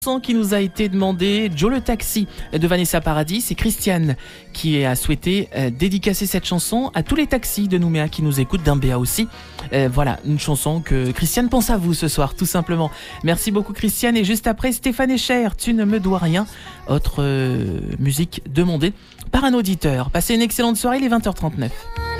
Qui nous a été demandé, Joe le taxi de Vanessa Paradis. C'est Christiane qui a souhaité dédicacer cette chanson à tous les taxis de Nouméa qui nous écoutent, d'Imbéa aussi. Voilà, une chanson que Christiane pense à vous ce soir, tout simplement. Merci beaucoup Christiane. Et juste après, Stéphane Escher, Tu ne me dois rien. Autre musique demandée par un auditeur. Passez une excellente soirée, il est 20h39.